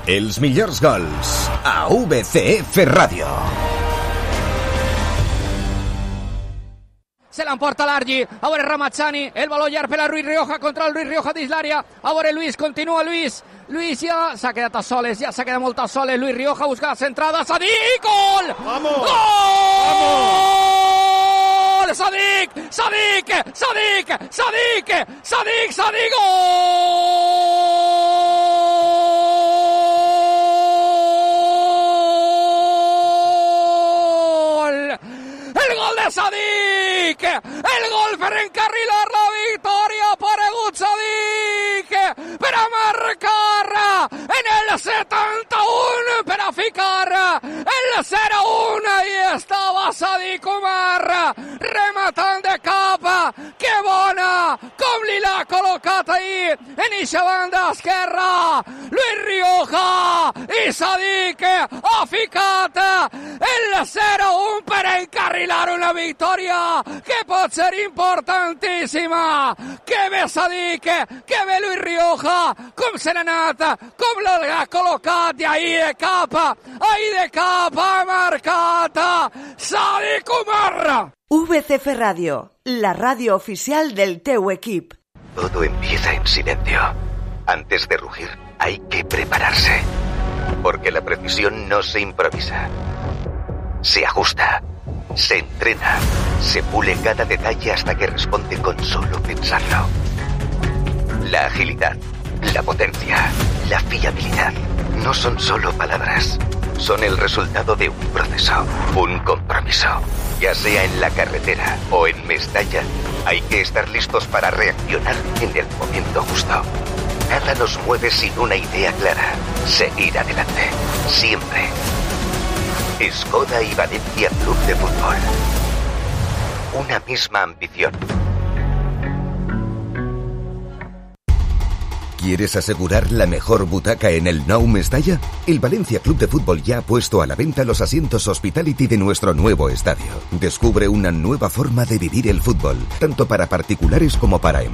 Els millors gols a VCF Ràdio. Se l'emporta l'Argi, a veure Ramazzani, el baló llarg per a Luis Rioja, contra el Luis Rioja dins l'àrea, a veure Luis, continua Luis ja s'ha quedat a soles, molt a soles, Luis Rioja busca la centrada, Sadik, gol! ¡Vamos! ¡Gol! ¡Vamos! Sadik, gol! El gol de Sadik, el gol per encarrilar la victòria, ha aparegut Sadik per a marcar en el 71, per a ficar el 0-1, i estava Sadik Umar rematant de cap. Que bona com li l'ha col·locat ahir en eixa banda esquerra Luis Rioja, i Sadik ha ficat el 0-1 per encarrilar una victòria que pot ser importantíssima. Que bé Sadik, que bé Luis Rioja, com se n'ha anat, com l'ha col·locat, i ahir de cap ha marcat Sadik Umar. VCF Radio, la radio oficial del teu equip. Todo empieza en silencio. Antes de rugir, hay que prepararse. Porque la precisión no se improvisa. Se ajusta, se entrena, se pule cada detalle hasta que responde con solo pensarlo. La agilidad, la potencia, la fiabilidad no son solo palabras. Son el resultado de un proceso, un compromiso. Ya sea en la carretera o en Mestalla, hay que estar listos para reaccionar en el momento justo. Nada nos mueve sin una idea clara. Seguir adelante, siempre. Skoda y Valencia Club de Fútbol. Una misma ambición. ¿Quieres asegurar la mejor butaca en el Nou Mestalla? El Valencia Club de Fútbol ya ha puesto a la venta los asientos Hospitality de nuestro nuevo estadio. Descubre una nueva forma de vivir el fútbol, tanto para particulares como para empresas.